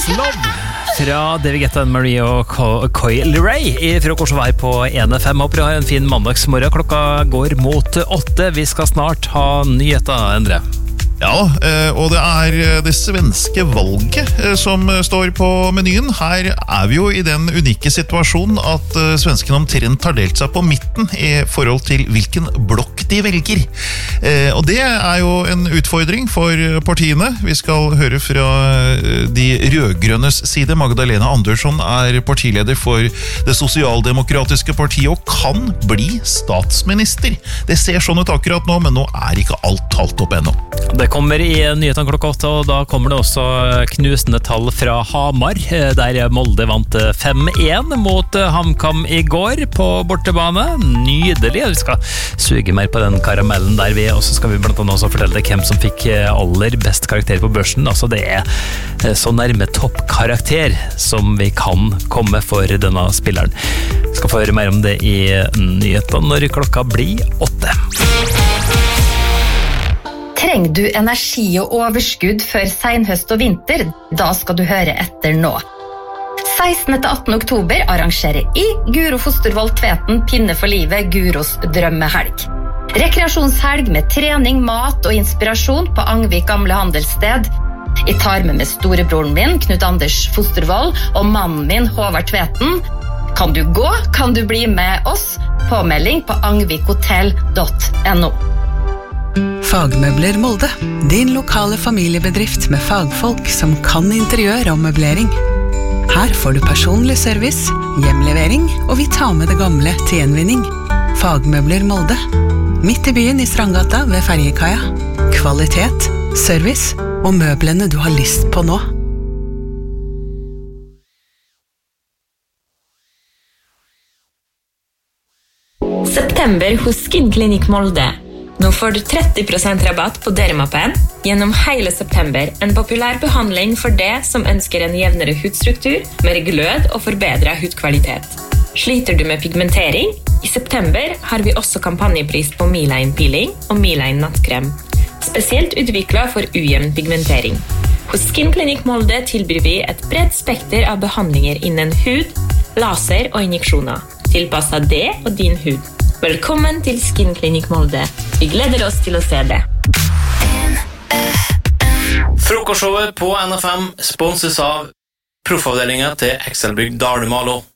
This Love fra David Guetta, Marie og Coy Leray I Frokost og Vei på 1FM. Håper du har en fin mandagsmorgen. Klokka går mot 8. Vi skal snart ha nyheter, Endre. Ja, og det det svenske valget som står på menyen. Her vi jo I den unike situasjonen at svenskene omtrent har delt seg på midten I forhold til hvilken blokk de velger. Og det jo en utfordring for partiene. Vi skal høre fra de rødgrønnes side. Magdalena Andersson partileder for det sosialdemokratiske partiet og kan bli statsminister. Det ser sånn ut akkurat nå, men nå ikke alt talt opp ennå. Det kommer I nyhetene klokka 8, og da kommer det også knusende tall fra Hamar, der Molde vant 5-1 mot HamKam I går på bortebane. Nydelig, vi skal suge mer på den karamellen der og så skal vi blant annet også fortelle deg hvem som fikk aller best karakter på børsen. Altså det så nærme toppkarakter som vi kan komme for denne spilleren. Vi skal få høre mer om det I nyhetene når klokka blir 8. Trenger du energi og overskudd før senhøst og vinter? Da skal du høre etter nå. 16. til 18. oktober arrangerer I Guro Fostervoll Tveten Pinne for livet Guros drømmehelg. Rekreasjonshelg med trening, mat og inspirasjon på Angvik gamle handelssted. Jeg tar med storebroren min, Knut Anders Fostervoll, og mannen min, Håvard Tveten. Kan du gå? Kan du bli med oss? Påmelding på angvikhotell.no. Fagmøbler Molde, din lokale familiebedrift med fagfolk som kan interiør og møblering. Her får du personlig service, hjemlevering, og vi tar med det gamle til gjenvinning. Fagmøbler Molde, midt I byen I Strandgata ved Ferjekaia. Kvalitet, service og møblene du har lyst på nå. September hos Skin Clinic Molde. Nå får du 30% rabatt på Dermapen gjennom hele september. En populær behandling for det som ønsker en jevnere hudstruktur, mer glød og forbedret hudkvalitet. Sliter du med pigmentering? I september har vi også kampanjepris på Miline Peeling og Miline Nattkrem. Spesielt utviklet for ujevn pigmentering. Hos Skin Clinic Molde tilbyr vi et bredt spekter av behandlinger innen hud, laser og injeksjoner. Tilpasset det og din hud. Velkommen til Skin Clinic Molde. Vi gleder oss til å se det. Frokostshowet på NFM sponses av proffavdelingen til Excelbygg Dalumalo.